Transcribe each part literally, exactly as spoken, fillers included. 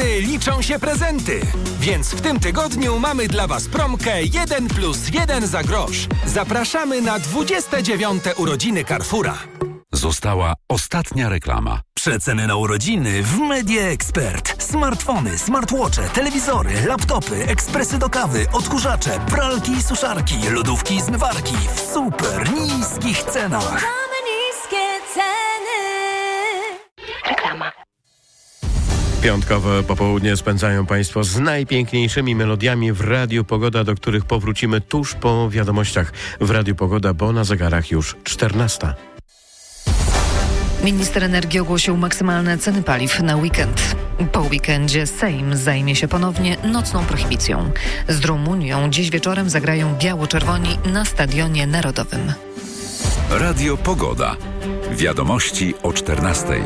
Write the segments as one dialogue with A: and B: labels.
A: urodziny liczą się prezenty. Więc w tym tygodniu mamy dla Was promkę jeden plus jeden za grosz. Zapraszamy na dwudzieste dziewiąte urodziny Carrefoura.
B: Została ostatnia reklama.
C: Przeceny na urodziny w Media Expert. Smartfony, smartwatche, telewizory, laptopy, ekspresy do kawy, odkurzacze, pralki i suszarki, lodówki i zmywarki w super niskich cenach.
D: Mamy niskie ceny. Reklama.
E: Piątkowe popołudnie spędzają Państwo z najpiękniejszymi melodiami w Radiu Pogoda, do których powrócimy tuż po wiadomościach w Radiu Pogoda, bo na zegarach już czternasta.
F: Minister energii ogłosił maksymalne ceny paliw na weekend. Po weekendzie Sejm zajmie się ponownie nocną prohibicją. Z Rumunią dziś wieczorem zagrają biało-czerwoni na Stadionie Narodowym.
B: Radio Pogoda. Wiadomości o czternastej.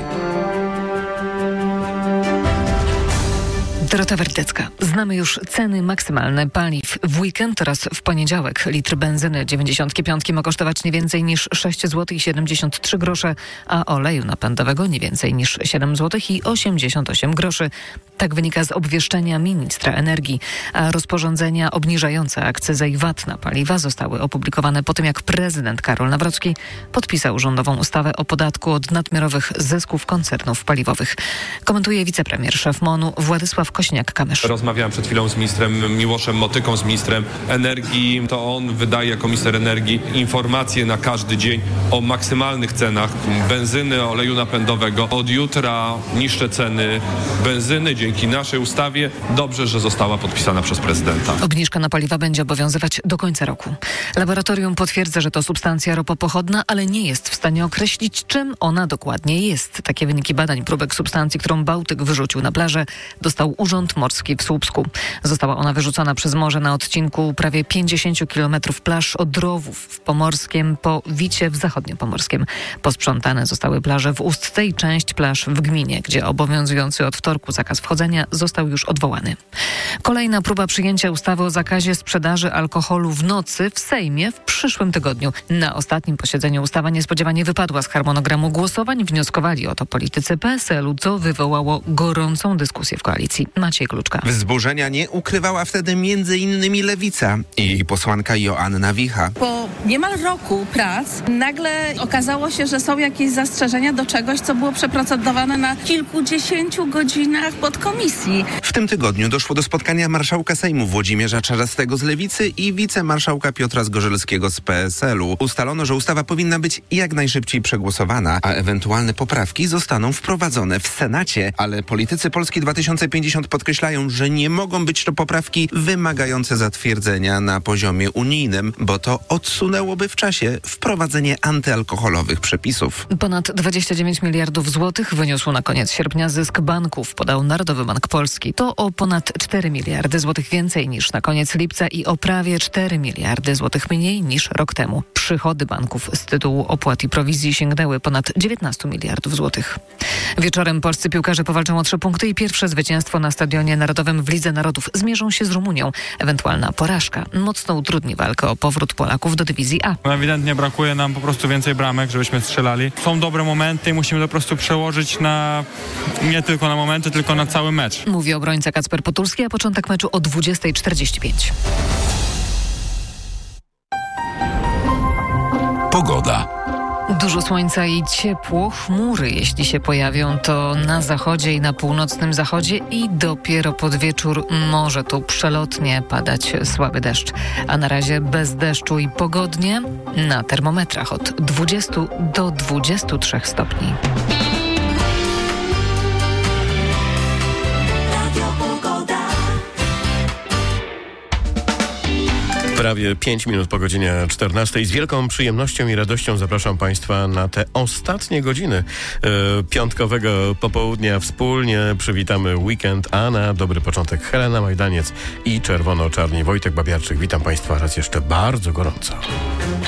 F: Dorota Werdecka. Znamy już ceny maksymalne paliw. W weekend oraz w poniedziałek litr benzyny dziewięćdziesiąt pięć ma kosztować nie więcej niż sześć złotych siedemdziesiąt trzy grosze, a oleju napędowego nie więcej niż siedem złotych osiemdziesiąt osiem groszy. Tak wynika z obwieszczenia ministra energii, a rozporządzenia obniżające akcyzę i V A T na paliwa zostały opublikowane po tym, jak prezydent Karol Nawrocki podpisał rządową ustawę o podatku od nadmiarowych zysków koncernów paliwowych. Komentuje wicepremier szef M O N-u Władysław Kosiniak-Kamysz.
G: Rozmawiałem przed chwilą z ministrem Miłoszem Motyką, z ministrem energii. To on wydaje jako minister energii informacje na każdy dzień o maksymalnych cenach benzyny, oleju napędowego. Od jutra niższe ceny benzyny dzięki naszej ustawie. Dobrze, że została podpisana przez prezydenta.
F: Obniżka na paliwa będzie obowiązywać do końca roku. Laboratorium potwierdza, że to substancja ropopochodna, ale nie jest w stanie określić, czym ona dokładnie jest. Takie wyniki badań próbek substancji, którą Bałtyk wyrzucił na plażę, dostał Urząd Morski w Słupsku. Została ona wyrzucona przez morze na odcinku prawie pięćdziesiąt kilometrów plaż od Rowów w Pomorskiem po Wicie w Zachodniopomorskiem. Posprzątane zostały plaże w Ustce i część plaż w gminie, gdzie obowiązujący od wtorku zakaz wchodzenia został już odwołany. Kolejna próba przyjęcia ustawy o zakazie sprzedaży alkoholu w nocy w Sejmie w przyszłym tygodniu. Na ostatnim posiedzeniu ustawa niespodziewanie wypadła z harmonogramu głosowań. Wnioskowali o to politycy P S L u, co wywołało gorącą dyskusję w koalicji. Maciej Kluczka.
H: Wzburzenia nie ukrywała wtedy między innymi Lewica i jej posłanka Joanna Wicha.
I: Po niemal roku prac nagle okazało się, że są jakieś zastrzeżenia do czegoś, co było przeprocedowane na kilkudziesięciu godzinach podkomisji.
H: W tym tygodniu doszło do spotkania marszałka Sejmu Włodzimierza Czarzastego z Lewicy i wicemarszałka Piotra Zgorzelskiego z P S L u. Ustalono, że ustawa powinna być jak najszybciej przegłosowana, a ewentualne poprawki zostaną wprowadzone w Senacie, ale politycy Polski dwa tysiące pięćdziesiąt podkreślają, że nie mogą być to poprawki wymagające zatwierdzenia na poziomie unijnym, bo to odsunęłoby w czasie wprowadzenie antyalkoholowych przepisów.
F: Ponad dwadzieścia dziewięć miliardów złotych wyniósł na koniec sierpnia zysk banków, podał Narodowy Bank Polski. To o ponad cztery miliardy złotych więcej niż na koniec lipca i o prawie cztery miliardy złotych mniej niż rok temu. Przychody banków z tytułu opłat i prowizji sięgnęły ponad dziewiętnaście miliardów złotych. Wieczorem polscy piłkarze powalczą o trzy punkty i pierwsze zwycięstwo na Stadionie Narodowym w Lidze Narodów. Zmierzą się z Rumunią. Ewentualna porażka mocno utrudni walkę o powrót Polaków do dywizji A.
J: Ewidentnie brakuje nam po prostu więcej bramek, żebyśmy strzelali. Są dobre momenty i musimy to po prostu przełożyć na nie tylko na momenty, tylko na cały mecz.
F: Mówi obrońca Kacper Potulski, a początek meczu o dwudziesta czterdzieści pięć.
B: Pogoda.
F: Dużo słońca i ciepło, chmury jeśli się pojawią, to na zachodzie i na północnym zachodzie i dopiero pod wieczór może tu przelotnie padać słaby deszcz. A na razie bez deszczu i pogodnie, na termometrach od dwudziestu do dwudziestu trzech stopni.
E: Prawie pięć minut po godzinie czternastej. Z wielką przyjemnością i radością zapraszam Państwa na te ostatnie godziny e, piątkowego popołudnia. Wspólnie przywitamy weekend, a na dobry początek Helena Majdaniec i czerwono-czarni Wojtek Babiarczyk. Witam Państwa raz jeszcze bardzo gorąco.